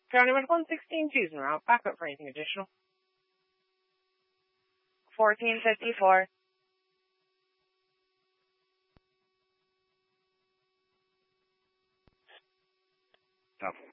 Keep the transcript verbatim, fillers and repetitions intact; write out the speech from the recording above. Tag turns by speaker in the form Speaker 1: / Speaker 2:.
Speaker 1: County Road one sixteen, choosing route. Back up for anything additional.
Speaker 2: fourteen fifty-four.
Speaker 3: Stop.